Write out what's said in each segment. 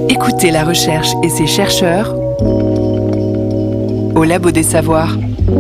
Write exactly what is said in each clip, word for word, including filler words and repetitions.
Écoutez la recherche et ses chercheurs au Labo des Savoirs.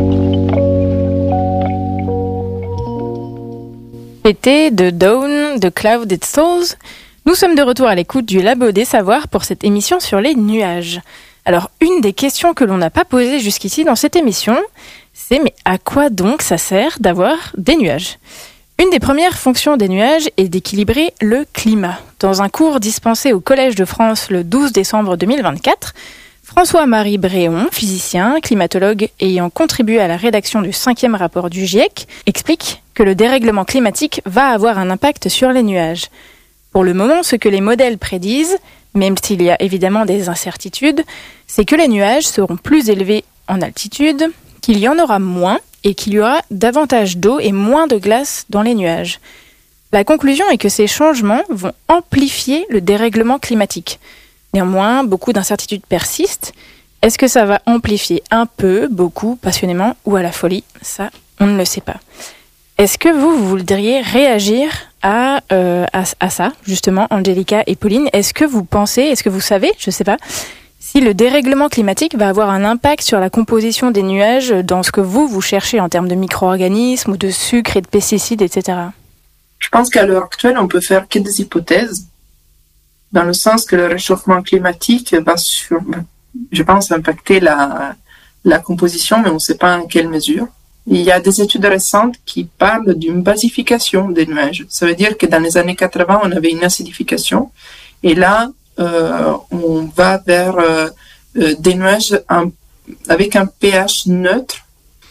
P T de Dawn de Clouded Souls. Nous sommes de retour à l'écoute du Labo des Savoirs pour cette émission sur les nuages. Alors, une des questions que l'on n'a pas posées jusqu'ici dans cette émission, c'est mais à quoi donc ça sert d'avoir des nuages ? Une des premières fonctions des nuages est d'équilibrer le climat. Dans un cours dispensé au Collège de France le douze décembre deux mille vingt-quatre, François-Marie Bréon, physicien, climatologue ayant contribué à la rédaction du cinquième rapport du GIEC, explique que le dérèglement climatique va avoir un impact sur les nuages. Pour le moment, ce que les modèles prédisent, même s'il y a évidemment des incertitudes, c'est que les nuages seront plus élevés en altitude, qu'il y en aura moins et qu'il y aura davantage d'eau et moins de glace dans les nuages. La conclusion est que ces changements vont amplifier le dérèglement climatique. Néanmoins, beaucoup d'incertitudes persistent. Est-ce que ça va amplifier un peu, beaucoup, passionnément ou à la folie ? Ça, on ne le sait pas. Est-ce que vous, vous voudriez réagir à, euh, à, à ça, justement, Angelica et Pauline ? Est-ce que vous pensez, est-ce que vous savez, je ne sais pas, si le dérèglement climatique va avoir un impact sur la composition des nuages dans ce que vous, vous cherchez en termes de micro-organismes ou de sucre et de pesticides, et cetera. Je pense qu'à l'heure actuelle, on peut faire que des hypothèses, dans le sens que le réchauffement climatique va, sur, je pense, impacter la, la composition, mais on ne sait pas en quelle mesure. Il y a des études récentes qui parlent d'une basification des nuages. Ça veut dire que dans les années quatre-vingts, on avait une acidification, et là, Euh, on va vers euh, euh, des nuages un, avec un pH neutre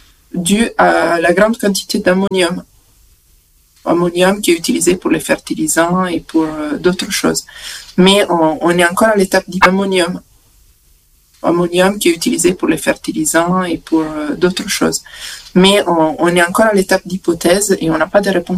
dû à la grande quantité d'ammonium. Ammonium qui est utilisé pour les fertilisants et pour euh, d'autres choses. Mais on, on est encore à l'étape d'ammonium. Ammonium qui est utilisé pour les fertilisants et pour euh, d'autres choses. Mais on, on est encore à l'étape d'hypothèse et on n'a pas de réponse